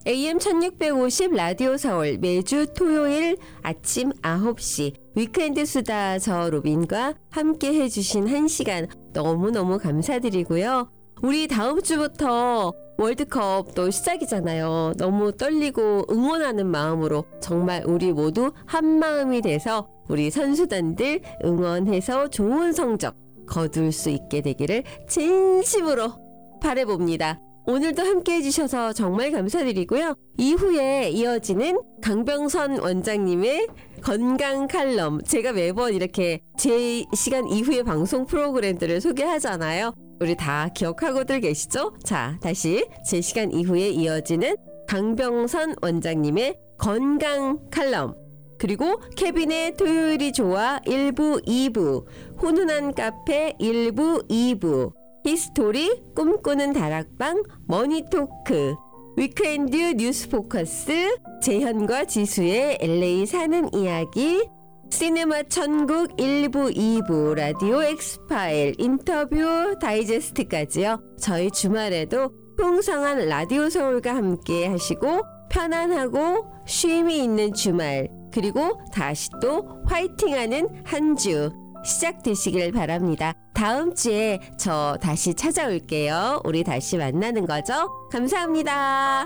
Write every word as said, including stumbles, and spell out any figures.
에이엠 천육백오십 라디오 서울 매주 토요일 아침 아홉 시 위크엔드 수다 저 로빈과 함께 해주신 한 시간 너무너무 감사드리고요. 우리 다음 주부터 월드컵 또 시작이잖아요. 너무 떨리고 응원하는 마음으로 정말 우리 모두 한 마음이 돼서 우리 선수단들 응원해서 좋은 성적 거둘 수 있게 되기를 진심으로 바라봅니다. 오늘도 함께 해주셔서 정말 감사드리고요. 이후에 이어지는 강병선 원장님의 건강 칼럼, 제가 매번 이렇게 제 시간 이후의 방송 프로그램들을 소개하잖아요. 우리 다 기억하고들 계시죠? 자, 다시 제 시간 이후에 이어지는 강병선 원장님의 건강 칼럼, 그리고 케빈의 토요일이 좋아 일 부, 이 부, 훈훈한 카페 일 부, 이 부, 히스토리, 꿈꾸는 다락방, 머니토크, 위크엔드 뉴스 포커스, 재현과 지수의 엘에이 사는 이야기, 시네마 천국 일 부, 이 부, 라디오 엑스파일, 인터뷰 다이제스트까지요. 저희 주말에도 풍성한 라디오 서울과 함께 하시고 편안하고 쉼이 있는 주말, 그리고 다시 또 화이팅하는 한 주 시작되시길 바랍니다. 다음 주에 저 다시 찾아올게요. 우리 다시 만나는 거죠? 감사합니다.